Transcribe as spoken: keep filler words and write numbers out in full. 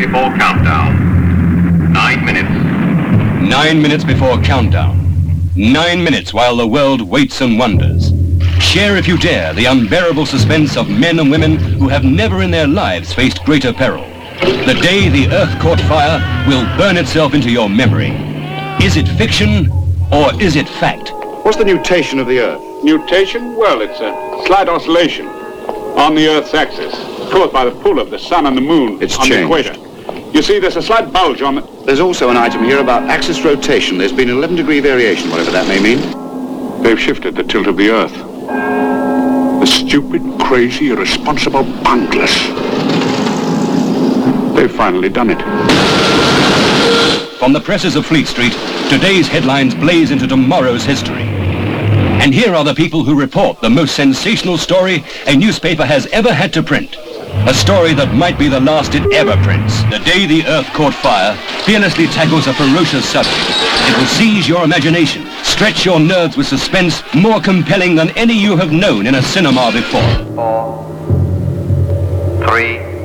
before countdown. Nine minutes. Nine minutes before countdown. Nine minutes while the world waits and wonders. Share, if you dare, the unbearable suspense of men and women who have never in their lives faced greater peril. The day the Earth caught fire will burn itself into your memory. Is it fiction or is it fact? What's the nutation of the Earth? Nutation? Well, it's a slight oscillation on the Earth's axis, caused by the pull of the sun and the moon It's on changed. the equator. You see, there's a slight bulge on the... There's also an item here about axis rotation. There's been eleven degree variation, whatever that may mean. They've shifted the tilt of the Earth. The stupid, crazy, irresponsible bunglers. They've finally done it. From the presses of Fleet Street, today's headlines blaze into tomorrow's history. And here are the people who report the most sensational story a newspaper has ever had to print. A story that might be the last it ever prints. The day the Earth caught fire fearlessly tackles a ferocious subject. It will seize your imagination, stretch your nerves with suspense more compelling than any you have known in a cinema before. Four, three,